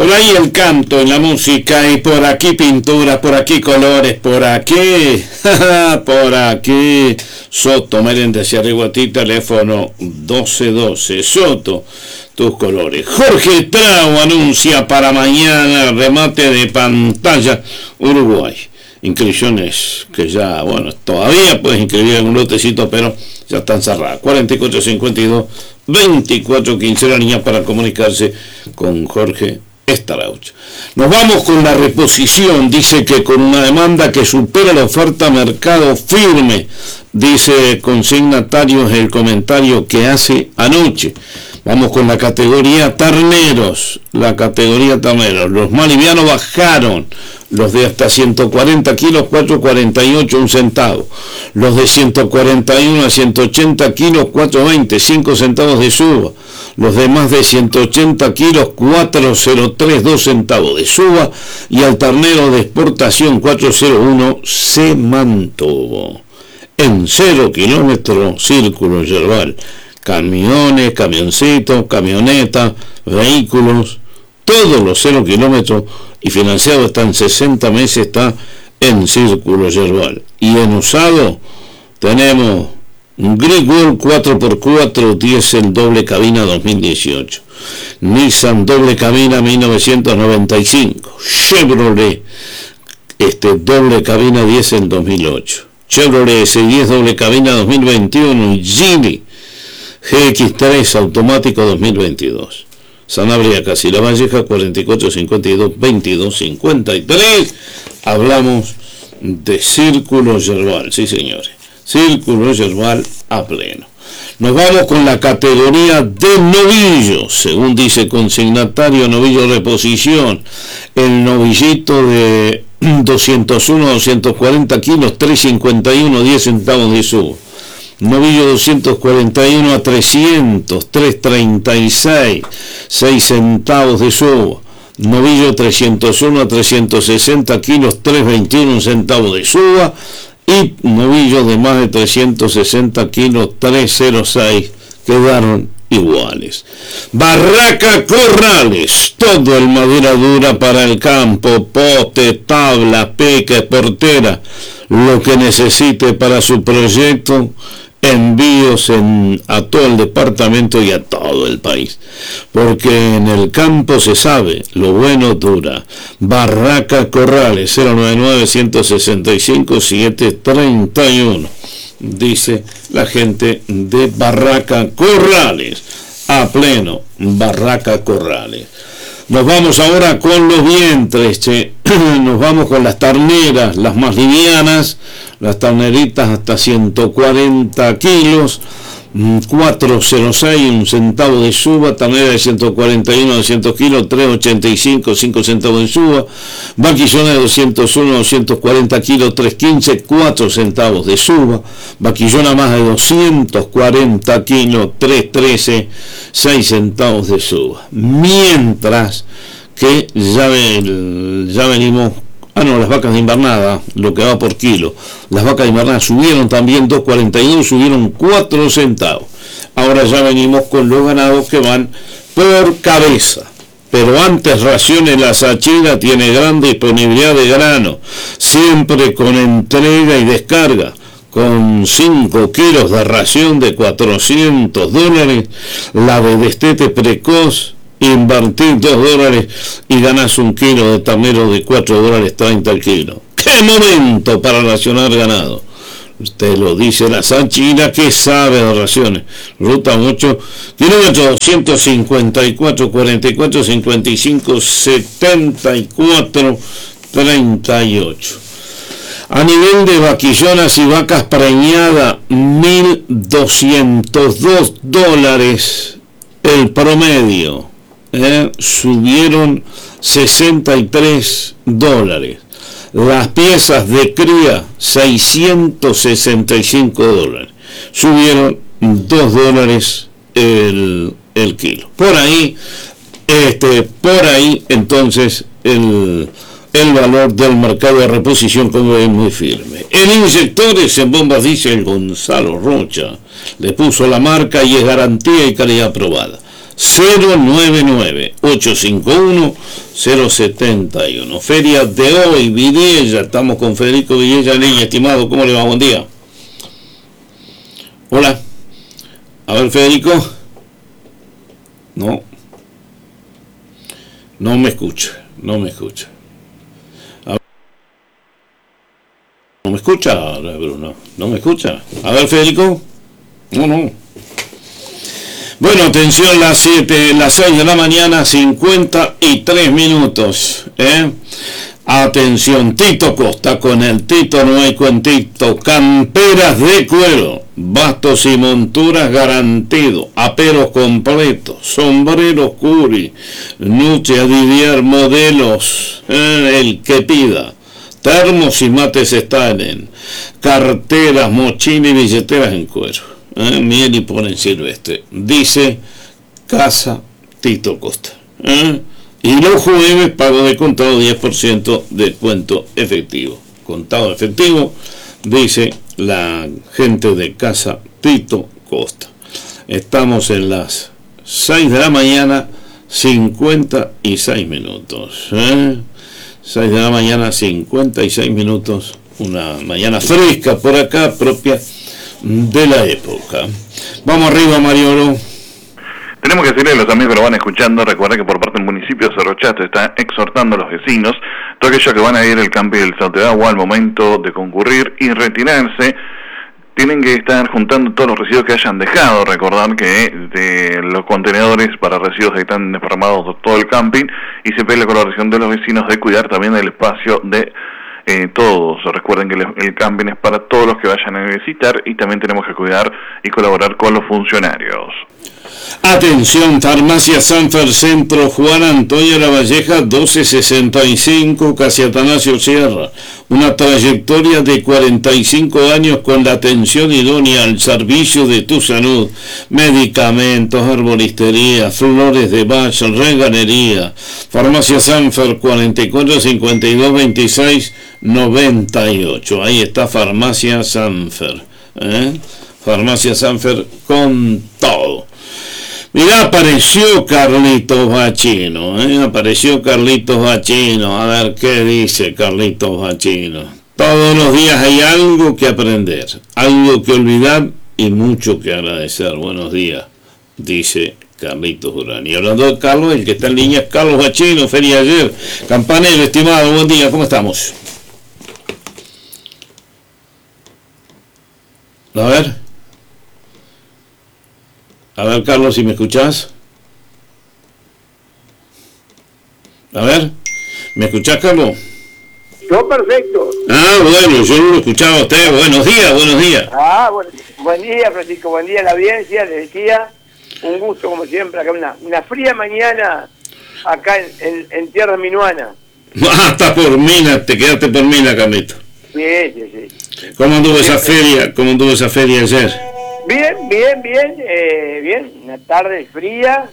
Por ahí el canto en la música y por aquí pintura, por aquí colores, por aquí, por aquí. Soto, Meléndez y Arriguatí, teléfono 1212. Soto, tus colores. Jorge Trau anuncia para mañana remate de pantalla Uruguay. Inscripciones que ya, bueno, todavía puedes inscribir en un lotecito, pero ya están cerradas. 4452-2415 la línea para comunicarse con Jorge Strauch. Nos vamos con la reposición. Dice que con una demanda que supera la oferta mercado firme, dice consignatarios el comentario que hace anoche. Vamos con la categoría terneros. La categoría terneros. Los más livianos bajaron. Los de hasta 140 kilos, 4.48, un centavo. Los de 141 a 180 kilos, 4.20, 5 centavos de suba. Los de más de 180 kilos, 4.03, 2 centavos de suba. Y al ternero de exportación, 4.01, se mantuvo. En 0 kilómetros, círculo yerbal. Camiones, camioncitos, camionetas, vehículos, todos los 0 kilómetros y financiado está en 60 meses, está en círculo yerbal. Y en usado tenemos un Great Wall 4x4 diésel doble cabina 2018, Nissan doble cabina 1995, Chevrolet doble cabina diésel 2008, Chevrolet S10 doble cabina 2021 y Geely GX3 automático 2022. Sanabria Casi La Valleja 4452-2253. Hablamos de círculo yerbal, sí señores, círculo yerbal a pleno. Nos vamos con la categoría de novillos, según dice consignatario, novillo reposición. El novillito de 201 a 240 kilos, 3.51, 10 centavos de suba. Novillo 241 a 300, 3.36, 6 centavos de suba. Novillo 301 a 360 kilos, 3.21 centavos de suba. Y novillo de más de 360 kilos, 3.06, quedaron iguales. Barraca Corrales, todo el madera dura para el campo, poste, tabla, peca, portera, lo que necesite para su proyecto. Envíos a todo el departamento y a todo el país, porque en el campo se sabe, lo bueno dura. Barraca Corrales, 099-165-731, dice la gente de Barraca Corrales, a pleno, Barraca Corrales. Nos vamos ahora con los vientres, nos vamos con las terneras, las más livianas, las terneritas hasta 140 kilos, 4.06, un centavo de suba. Ternera de 141 a 200 kilos, 3.85, 5 centavos de suba. Vaquillona de 201 a 240 kilos, 3.15, 4 centavos de suba. Vaquillona más de 240 kilos, 3.13, 6 centavos de suba. Mientras que ya venimos. Las vacas de invernada, lo que va por kilo. Las vacas de invernada subieron también 2.42, subieron 4 centavos. Ahora ya venimos con los ganados que van por cabeza. Pero antes Raciones La Sachina tiene gran disponibilidad de grano, siempre con entrega y descarga. Con 5 kilos de ración de $400, la de destete precoz, invertir $2 y ganas un kilo de ternero de $4.30 el kilo. ¡Qué momento para racionar ganado! Usted lo dice la Sachina, que sabe de raciones. Ruta 8, kilómetro 254, 44, 55, 74, 38. A nivel de vaquillonas y vacas preñadas, $1.202 el promedio. Subieron $63. Las piezas de cría, $665. Subieron $2 el kilo. Por ahí, entonces, el valor del mercado de reposición, como es muy firme. En inyectores, en bombas diésel, Gonzalo Rocha le puso la marca y es garantía y calidad aprobada. 099 0851-071. Feria de hoy, Vilella, estamos con Federico Vilella, niña, estimado, ¿cómo le va? Buen día. Hola. A ver, Federico. No me escucha. No me escucha, Bruno. ¿No me escucha? A ver, Federico. No. Bueno, atención, las 6 de la mañana, 53 minutos. Atención, Tito Costa, con el Tito no hay cuentito. Camperas de cuero, bastos y monturas garantido, aperos completos, sombreros Curi, Nuche Adivier modelos, el que pida. Termos y mates Stalin, carteras, mochilas y billeteras en cuero. Miel y ponen silvestre. Dice Casa Tito Costa. Y los jueves pago de contado 10% de cuento efectivo. Contado efectivo, dice la gente de Casa Tito Costa. Estamos en las 6 de la mañana, 56 minutos. 6 de la mañana, 56 minutos. Una mañana fresca por acá, propia de la época. Vamos arriba, Mariolo. Tenemos que decirle a los amigos que lo van escuchando, recuerden que por parte del municipio de Cerro Chato está exhortando a los vecinos, todos aquellos que van a ir al camping del Salto de Agua al momento de concurrir y retirarse, tienen que estar juntando todos los residuos que hayan dejado. Recordar que de los contenedores para residuos están desparramados por todo el camping y se pide la colaboración de los vecinos de cuidar también el espacio de todos. Recuerden que el camping es para todos los que vayan a visitar y también tenemos que cuidar y colaborar con los funcionarios. Atención, Farmacia Sanfer Centro, Juan Antonio Lavalleja, 1265, casi Atanasio Sierra. Una trayectoria de 45 años con la atención idónea al servicio de tu salud. Medicamentos, herboristería, flores de Bach, reganería. Farmacia Sanfer, 44 52 26 98. Ahí está Farmacia Sanfer. Farmacia Sanfer con todo. Mirá, apareció Carlitos Bachino, apareció Carlitos Bachino. A ver qué dice Carlitos Bachino. Todos los días hay algo que aprender, algo que olvidar y mucho que agradecer. Buenos días, dice Carlitos Durán. Y hablando de Carlos, el que está en línea es Carlos Bachino, Feria ayer. Campanero, estimado, buen día, ¿cómo estamos? A ver, Carlos, si me escuchás. A ver, ¿me escuchás, Carlos? Yo perfecto. Bueno, yo no lo escuchaba a usted. Buenos días. Buen día, Francisco, buen día a la audiencia, les decía, un gusto como siempre, acá una fría mañana, acá en Tierra Minuana. Hasta por Mina, te quedaste por Mina, Carlito. Sí. ¿Cómo anduvo esa feria ayer? Bien, una tarde fría,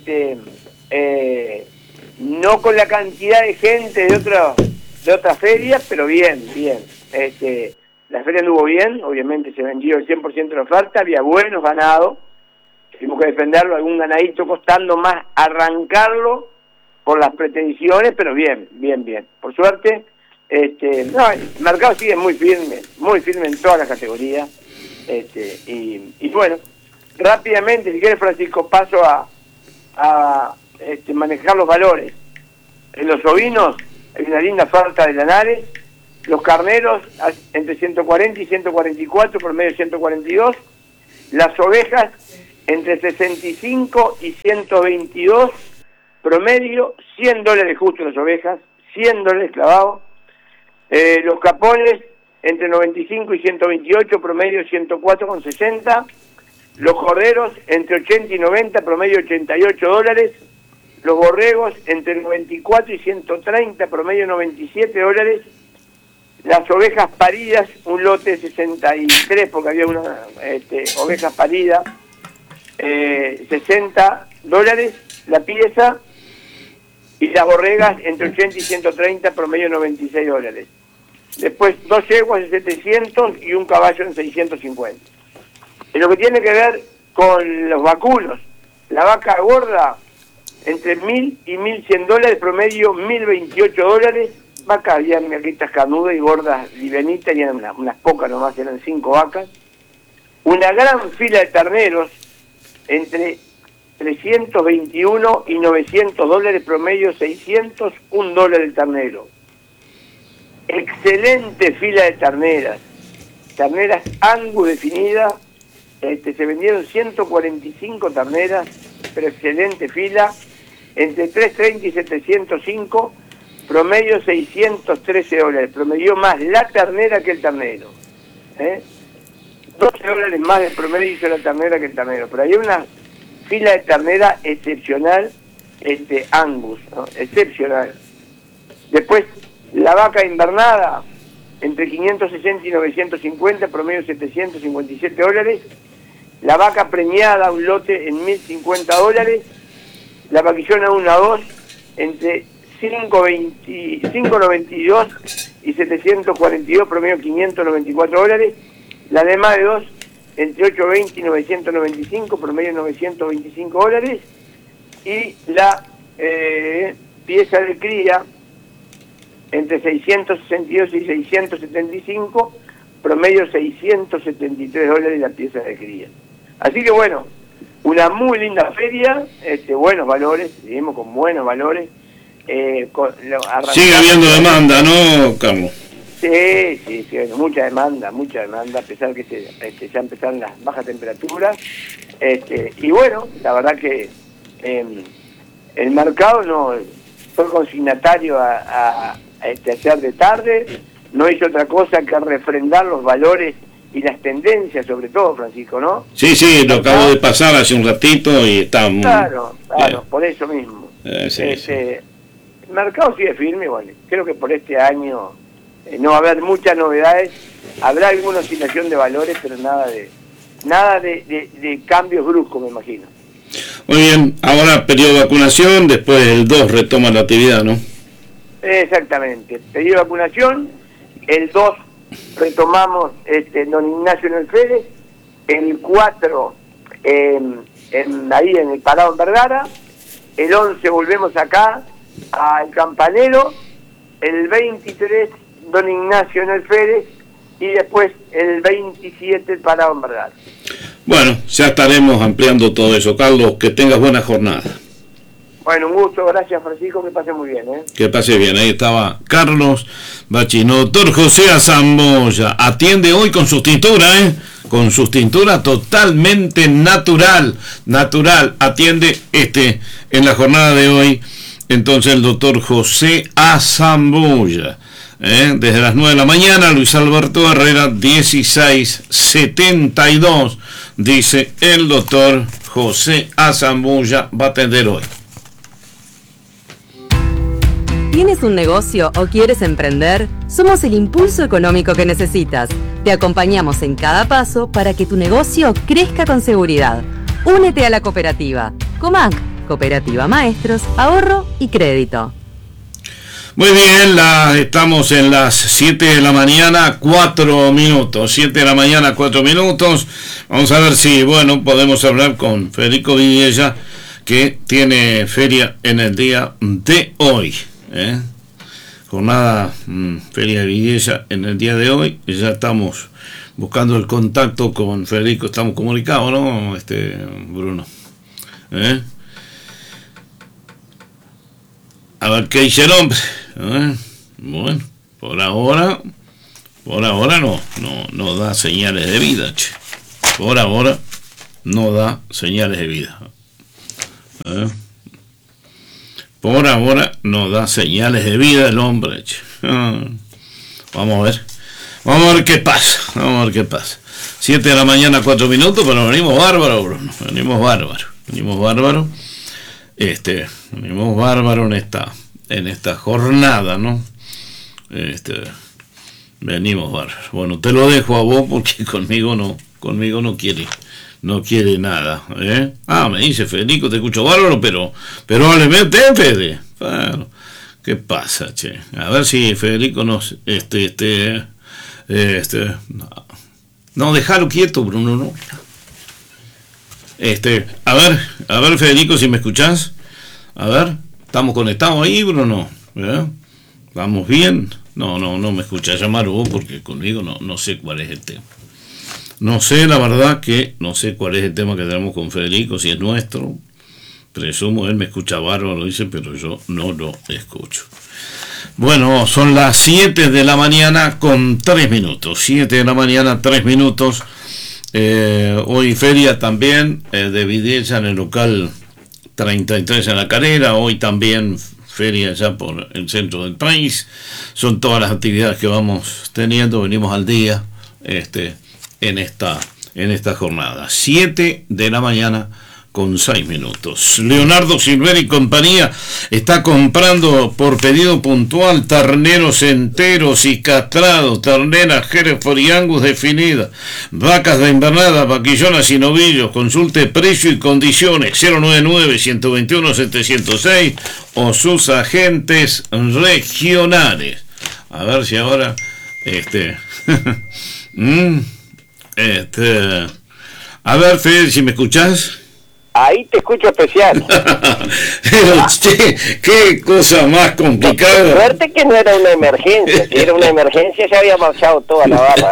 no con la cantidad de gente de otras ferias, pero bien. La feria anduvo bien, obviamente se vendió el 100% de la oferta, había buenos ganados, tuvimos que defenderlo, algún ganadito costando más arrancarlo por las pretensiones, pero bien. Por suerte, el mercado sigue muy firme en todas las categorías. Y bueno, rápidamente, si quieres, Francisco, paso a manejar los valores. En los ovinos hay una linda oferta de lanares, los carneros entre 140 y 144, promedio 142, las ovejas entre 65 y 122, promedio $100 justo las ovejas, $100 clavado, los capones entre 95 y 128, promedio 104,60. Los corderos entre 80 y 90, promedio $88. Los borregos entre 94 y 130, promedio $97. Las ovejas paridas, un lote de 63, porque había una ovejas paridas, $60 la pieza. Y las borregas entre 80 y 130, promedio $96. Después 2 yeguas en 700 y un caballo en 650. En lo que tiene que ver con los vacunos, la vaca gorda entre 1.000 y 1.100 dólares, promedio 1.028 dólares. Vacas, había vaquitas carnudas y gordas livianitas, y eran unas pocas nomás, eran 5 vacas. Una gran fila de terneros, entre 321 y 900 dólares, promedio 601 dólares el ternero. Excelente fila de terneras Angus definidas, se vendieron 145 terneras, pero excelente fila, entre 330 y 705, promedio 613 dólares, promedio más la ternera que el ternero, 12 dólares más de promedio hizo la ternera que el ternero, pero hay una fila de ternera excepcional, Angus, ¿no? Excepcional. Después, la vaca invernada, entre 560 y 950, promedio 757 dólares. La vaca preñada, un lote en 1.050 dólares. La vaquillona 1 a 2, entre 592 y 742, promedio 594 dólares. La de más de 2, entre 820 y 995, promedio 925 dólares. Y la pieza de cría, entre 662 y 675, promedio 673 dólares la pieza de cría. Así que bueno, una muy linda feria, buenos valores, seguimos con buenos valores. Sigue habiendo demanda, ¿no, Carlos? Sí, mucha demanda, a pesar que ya empezaron las bajas temperaturas. Y bueno, la verdad que el mercado no fue consignatario a hacer de tarde, no hizo otra cosa que refrendar los valores y las tendencias, sobre todo, Francisco, ¿no? Sí, lo acabo de pasar hace un ratito y está muy... Claro, por eso mismo. Sí. El mercado sigue firme, bueno, creo que por este año no va a haber muchas novedades, habrá alguna oscilación de valores, pero nada de cambios bruscos, me imagino. Muy bien, ahora periodo de vacunación, después el 2 retoma la actividad, ¿no? Exactamente, periodo de vacunación, el 2 retomamos Don Ignacio en el Félix, el 4 ahí en el Parado en Vergara, el 11 volvemos acá al Campanero, el 23 Don Ignacio en el Félix y después el 27 el Parado en Vergara. Bueno, ya estaremos ampliando todo eso. Carlos, que tengas buena jornada. Bueno, un gusto, gracias Francisco, que pase muy bien. Que pase bien, ahí estaba Carlos Bachino. Doctor José Azamboya, atiende hoy con sus tinturas, con sus tinturas totalmente natural, atiende en la jornada de hoy, entonces el doctor José Azamboya. Desde las 9 de la mañana, Luis Alberto Herrera 1672, dice el doctor José Azamboya, va a atender hoy. ¿Tienes un negocio o quieres emprender? Somos el impulso económico que necesitas. Te acompañamos en cada paso para que tu negocio crezca con seguridad. Únete a la cooperativa. Comac, Cooperativa Maestros, Ahorro y Crédito. Muy bien, estamos en las 7 de la mañana, 4 minutos. 7 de la mañana, 4 minutos. Vamos a ver si, podemos hablar con Federico Vidiella, que tiene feria en el día de hoy. Jornada Feria de Vidiella en el día de hoy. Ya estamos buscando el contacto con Federico, estamos comunicados, ¿no, Bruno? A ver qué dice el hombre. Bueno, por ahora no da señales de vida, che. Por ahora no da señales de vida. Por ahora no da señales de vida el hombre, che. Vamos a ver qué pasa. 7 de la mañana, 4 minutos, pero venimos bárbaro, Bruno. Venimos bárbaro en esta jornada, ¿no? Venimos bárbaro. Bueno, te lo dejo a vos porque conmigo no quiere nada, me dice Federico, te escucho bárbaro, pero hábleme, Fede. Bueno, ¿qué pasa, che? A ver si Federico nos no, dejarlo quieto, Bruno, no. A ver, Federico, si me escuchás. A ver, ¿estamos conectados ahí, Bruno? ¿Vamos bien? No me escucha llamar vos porque conmigo no sé cuál es el tema. No sé, la verdad que no sé cuál es el tema que tenemos con Federico, si es nuestro. Presumo, él me escucha bárbaro, dice, pero yo no lo escucho. Bueno, son las 7 de la mañana con 3 minutos. 7 de la mañana, 3 minutos. Hoy feria también de Vidilla en el local 33 en La Calera. Hoy también feria ya por el centro del país. Son todas las actividades que vamos teniendo. Venimos al día en esta jornada. 7 de la mañana con 6 minutos. Leonardo Silver y compañía está comprando por pedido puntual terneros enteros y castrados, terneras Hereford y Angus definidas, vacas de invernada, vaquillonas y novillos. Consulte precio y condiciones 099-121-706 o sus agentes regionales. A ver si ahora a ver, Fede, si me escuchás. Ahí te escucho especial. Pero, qué cosa más complicada. Suerte que no era una emergencia. Si era una emergencia ya había marchado toda la barra.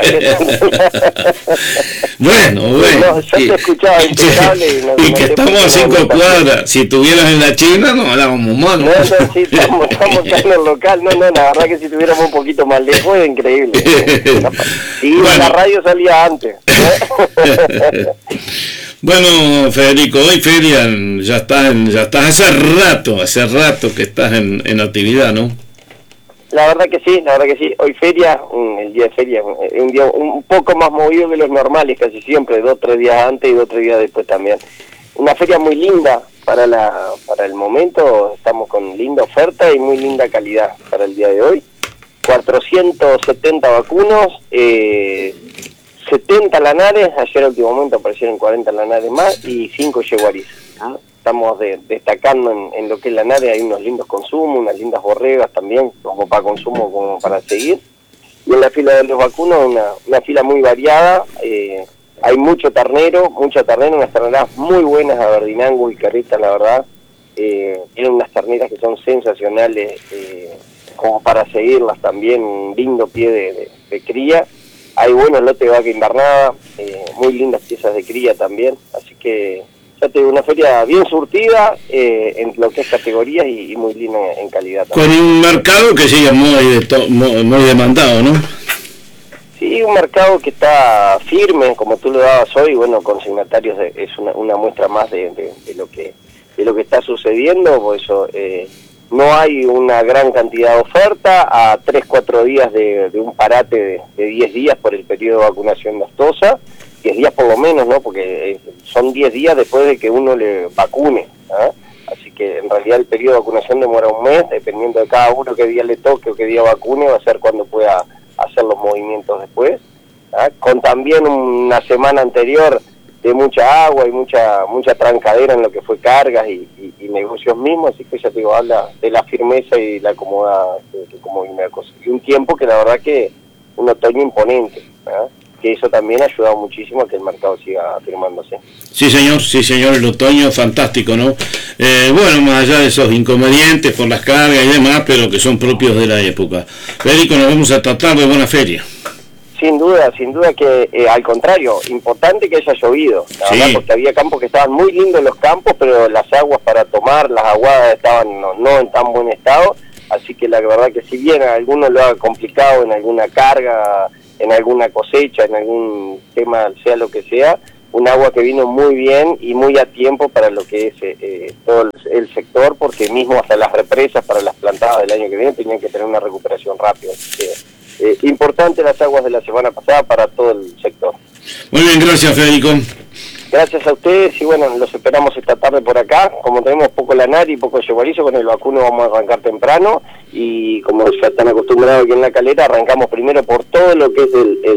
Bueno. No, yo te escuchaba impecable. Y que estamos a 5 cuadras. Si estuvieras en la China, no hablábamos mal. No, sí, estamos acá en el local. No, la verdad que si tuviéramos un poquito más lejos es increíble. Sí, bueno. La radio salía antes. Bueno, Federico, hoy feria ya estás hace rato que estás en actividad, ¿no? La verdad que sí. Hoy feria, el día de feria, un día un poco más movido que los normales, casi siempre, 2 o 3 días antes y 2 o 3 días después también. Una feria muy linda para el momento, estamos con linda oferta y muy linda calidad para el día de hoy. 470 vacunos, 70 lanares, ayer al último momento aparecieron 40 lanares más y 5 yeguaris. Estamos destacando en lo que es lanares, hay unos lindos consumos, unas lindas borregas también, como para consumo como para seguir. Y en la fila de los vacunos una fila muy variada, hay mucha ternera, unas terneras muy buenas, Aberdeen y Carrita, la verdad. Tienen unas terneras que son sensacionales, como para seguirlas también, un lindo pie de cría. Hay buenos lotes de vaca invernada, muy lindas piezas de cría también, así que ya te digo, una feria bien surtida en lo que es categorías y muy linda en calidad también. Con un mercado que sigue muy demandado, ¿no? Sí, un mercado que está firme, como tú lo dabas hoy, bueno, consignatarios es una muestra más de lo que está sucediendo, por eso no hay una gran cantidad de oferta, a 3-4 días de un parate de 10 días por el periodo de vacunación de Astosa, 10 días por lo menos, ¿no? Porque son 10 días después de que uno le vacune, ¿eh? Así que en realidad el periodo de vacunación demora un mes, dependiendo de cada uno qué día le toque o qué día vacune, va a ser cuando pueda hacer los movimientos después, ¿eh? Con también una semana anterior de mucha agua y mucha trancadera en lo que fue cargas y negocios mismos, así que ya te digo, habla de la firmeza y la comodidad que como viene la cosa. Y un tiempo que la verdad que un otoño imponente, ¿eh? Que eso también ha ayudado muchísimo a que el mercado siga afirmándose. Sí señor, el otoño fantástico, ¿no? Bueno, más allá de esos inconvenientes por las cargas y demás, pero que son propios de la época. Federico, nos vamos a tratar de buena feria. Sin duda que al contrario, importante que haya llovido, la verdad, porque había campos que estaban muy lindos los campos, pero las aguas para tomar, las aguadas estaban no en tan buen estado, así que la verdad que si bien a algunos lo ha complicado en alguna carga, en alguna cosecha, en algún tema, sea lo que sea, un agua que vino muy bien y muy a tiempo para lo que es todo el sector, porque mismo hasta las represas para las plantadas del año que viene tenían que tener una recuperación rápida, así que importante las aguas de la semana pasada para todo el sector. Muy bien, gracias Federico. Gracias a ustedes y bueno, los esperamos esta tarde por acá. Como tenemos poco lanar y poco yeguarizo, con el vacuno vamos a arrancar temprano y como ya están acostumbrados aquí en La Calera, arrancamos primero por todo lo que es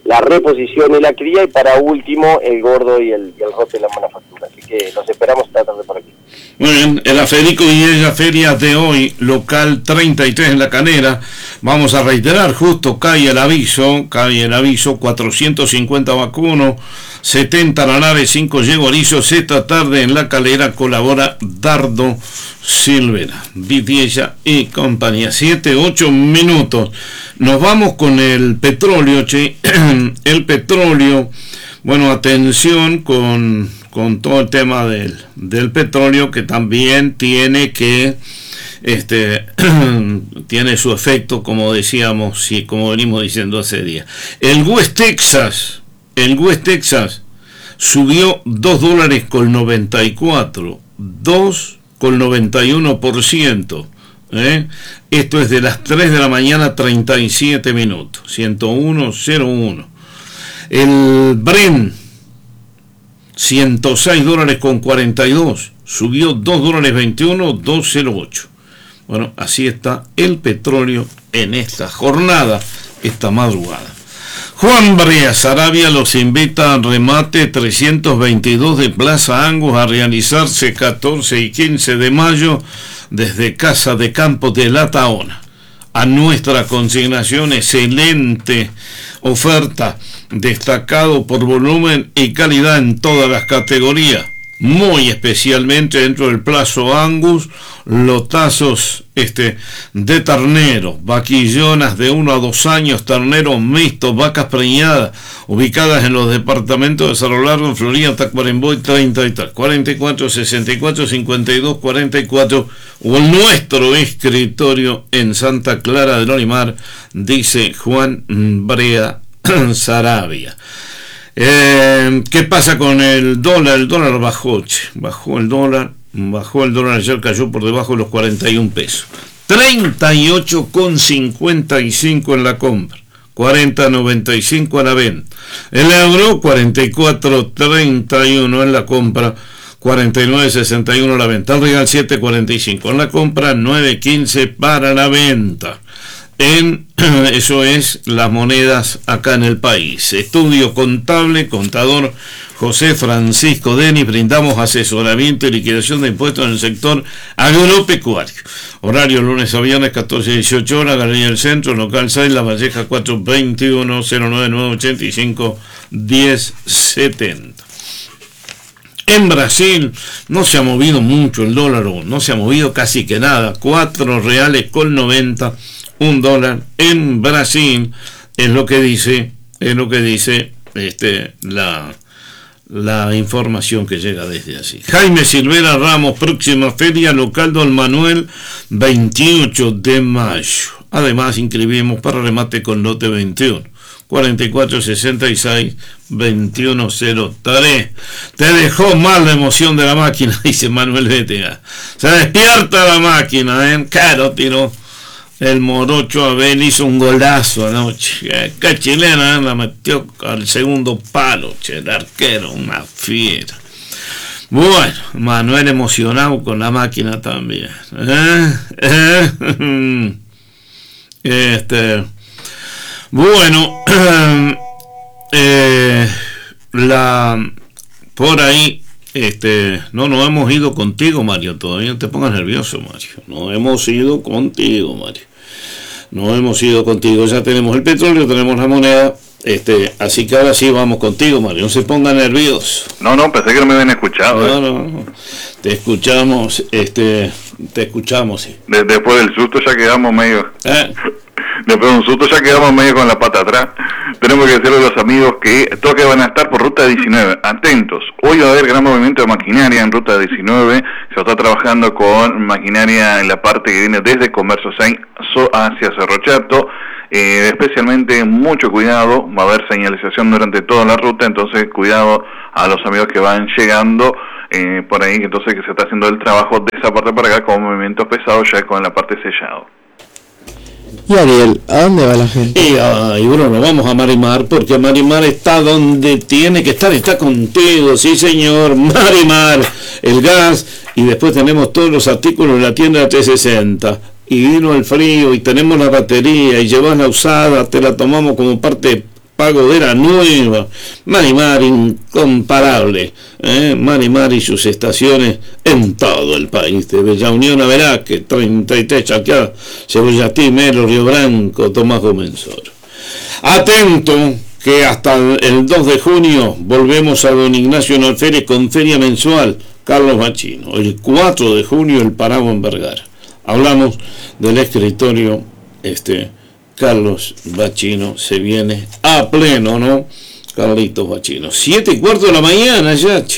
la reposición y la cría, y para último el gordo y el rote de la manufactura. Así que los esperamos esta tarde por aquí. Muy bien, en la Federico Villegas Feria de hoy, local 33 en La Canera. Vamos a reiterar, justo cae el aviso, 450 vacunos, 70 lanares, 5 yeguarizos. Esta tarde en La Calera colabora Dardo Silvera, Vidiella y compañía. 7-8 minutos. Nos vamos con el petróleo, che. El petróleo, bueno, atención con todo el tema del petróleo, que también tiene que tiene su efecto, como decíamos y como venimos diciendo hace días. El West Texas subió $2.94, 2,91%. Esto es de las 3 de la mañana, 37 minutos, 101.01. El Brent, $106.42, subió $2.21, 2,08. Bueno, así está el petróleo en esta jornada, esta madrugada. Juan Brea Sarabia los invita al remate 322 de Plaza Angus a realizarse 14 y 15 de mayo desde Casa de Campo de La Tahona. A nuestra consignación, excelente oferta, destacado por volumen y calidad en todas las categorías, muy especialmente dentro del Plazo Angus, lotazos de ternero, vaquillonas de 1 a 2 años, terneros mixtos, vacas preñadas, ubicadas en los departamentos de Cerro Largo, Florida, Tacuarembó y 33, 44, 64, 52, 44, o el nuestro escritorio en Santa Clara del Olimar, dice Juan Brea Sarabia. ¿Qué pasa con el dólar? El dólar bajó el dólar ayer, cayó por debajo de los 41 pesos, 38,55 en la compra, 40,95 a la venta. El euro 44,31 en la compra, 49,61 a la venta. El real 7,45 en la compra, 9,15 para la venta. Eso es las monedas acá en el país. Estudio contable, contador José Francisco Denis. Brindamos asesoramiento y liquidación de impuestos en el sector agropecuario. Horario lunes a viernes 14-18 horas, Galería del Centro, local 6, La Valleja 421-09985-1070. En Brasil no se ha movido mucho el dólar, no se ha movido casi que nada, $4.90 un dólar en Brasil, es lo que dice la información que llega desde allí. Jaime Silvera Ramos, próxima feria local Don Manuel, 28 de mayo. Además inscribimos para remate con lote 21, 4466 2103. Te dejó mal la emoción de la máquina, dice Manuel Bétega. Se despierta la máquina, Claro, tiró el morocho Abel, hizo un golazo anoche. Qué chilena, la metió al segundo palo, el arquero, una fiera. Bueno, Manuel emocionado con la máquina también. Bueno, por ahí, no nos hemos ido contigo, Mario, todavía no te pongas nervioso, Mario. No hemos ido contigo, Mario. No hemos ido contigo, ya tenemos el petróleo, tenemos la moneda, así que ahora sí vamos contigo, Mario, no se ponga nervioso. No, pensé que no me habían escuchado. No, te escuchamos, sí. Después del susto ya quedamos medio... Después de un susto ya quedamos medio con la pata atrás. Tenemos que decirle a los amigos que todos que van a estar por ruta 19, atentos. Hoy va a haber gran movimiento de maquinaria en ruta 19. Se está trabajando con maquinaria en la parte que viene desde Comercio 6 hacia Cerro Chato. Especialmente mucho cuidado, va a haber señalización durante toda la ruta, entonces cuidado a los amigos que van llegando por ahí, entonces que se está haciendo el trabajo de esa parte para acá con movimientos pesados ya con la parte sellado. Y Ariel, ¿a dónde va la gente? Y Bruno, vamos a Marimar, porque Marimar está donde tiene que estar, está contigo, sí señor, Marimar, el gas, y después tenemos todos los artículos de la tienda 360, y vino el frío, y tenemos la batería, y llevas la usada, te la tomamos como parte pagodera nueva, Marimar incomparable, Marimar y sus estaciones en todo el país, de Bella Unión a Velázquez, 33 Chaqueada, Cebollatí, Melo, Río Branco, Tomás Gómez Oro. Atento, que hasta el 2 de junio volvemos a don Ignacio Alférez con feria mensual Carlos Bachino. El 4 de junio el Paraguay en Vergara. Hablamos del escritorio Carlos Bachino, se viene a pleno, ¿no? Carlitos Bachino. 7:15 de la mañana, Yachi.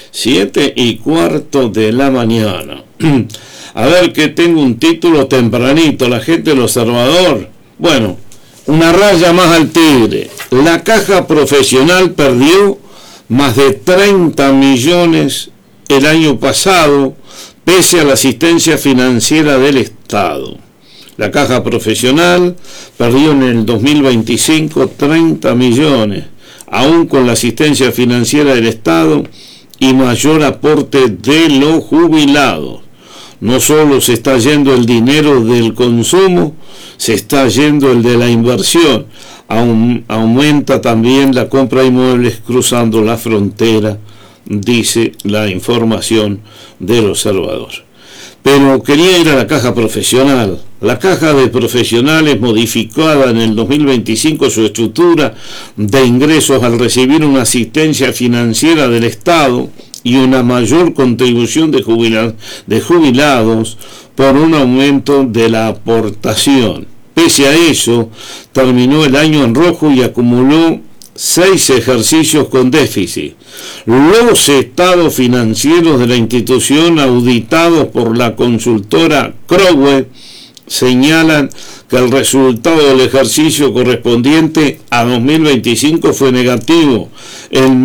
7:15 de la mañana. A ver, que tengo un título tempranito, la gente del Observador. Bueno, una raya más al tigre. La caja profesional perdió más de 30 millones el año pasado, pese a la asistencia financiera del Estado. La caja profesional perdió en el 2025 30 millones, aún con la asistencia financiera del Estado y mayor aporte de los jubilados. No solo se está yendo el dinero del consumo, se está yendo el de la inversión. Aumenta también la compra de inmuebles cruzando la frontera, dice la información del Observador. Pero quería ir a la caja profesional. La caja de profesionales modificada en el 2025 su estructura de ingresos al recibir una asistencia financiera del Estado y una mayor contribución de jubilados por un aumento de la aportación. Pese a eso, terminó el año en rojo y acumuló 6 ejercicios con déficit. Los estados financieros de la institución, auditados por la consultora Crowell, señalan que el resultado del ejercicio correspondiente a 2025 fue negativo en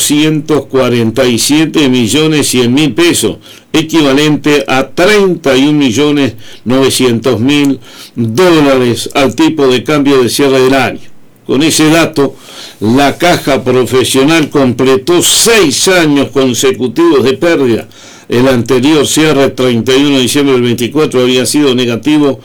1.247.100.000 pesos, equivalente a 31.900.000 dólares al tipo de cambio de cierre del año. Con ese dato, la caja profesional completó 6 años consecutivos de pérdida. El anterior cierre, 31 de diciembre del 24, había sido negativo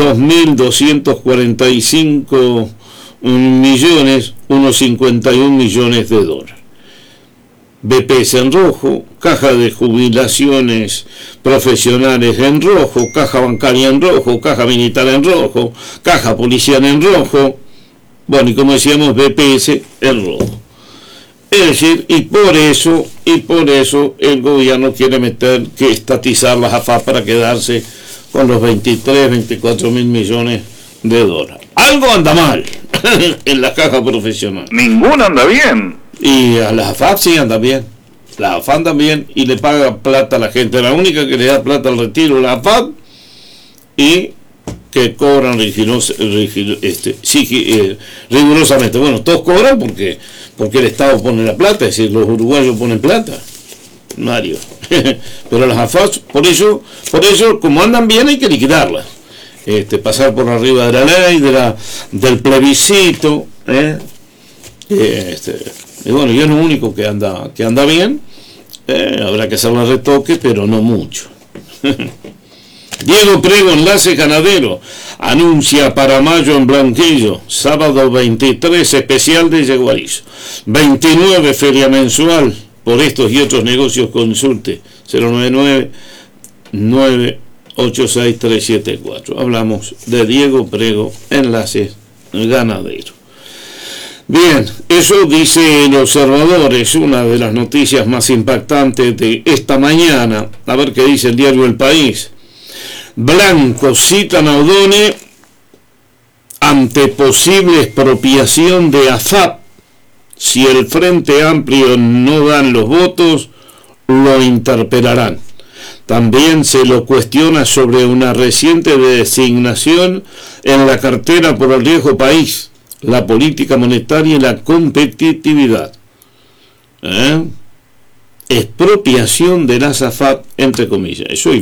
2.245 millones, unos 51 millones de dólares. BPS en rojo, caja de jubilaciones profesionales en rojo, caja bancaria en rojo, caja militar en rojo, caja policial en rojo. Bueno, y como decíamos, BPS en rojo. Es decir, y por eso el gobierno quiere estatizar las AFAP para quedarse con los 24 mil millones de dólares. Algo anda mal en la caja profesional. Ninguno anda bien. Y a las AFAP sí anda bien. La AFAP anda bien y le paga plata a la gente. La única que le da plata al retiro, la AFAP, y que cobran rigurosamente. Bueno, todos cobran porque el Estado pone la plata, es decir, los uruguayos ponen plata, Mario. Pero las AFAP, por eso, como andan bien, hay que liquidarlas. Pasar por arriba de la ley, del plebiscito, y bueno, y es lo único que anda bien. Habrá que hacerle retoque, pero no mucho. Diego Prego, enlace ganadero, anuncia para mayo en Blanquillo, sábado 23 especial de Yeguarizo, 29 feria mensual. Por estos y otros negocios consulte 099-986-374. Hablamos de Diego Prego, enlaces ganadero. Bien, eso dice el Observador, es una de las noticias más impactantes de esta mañana. A ver qué dice el diario El País. Blanco citan a Odone ante posible expropiación de AFAP. Si el Frente Amplio no dan los votos, lo interpelarán. También se lo cuestiona sobre una reciente designación en la cartera por el viejo país, la política monetaria y la competitividad. Expropiación de las AFAP, entre comillas. Eso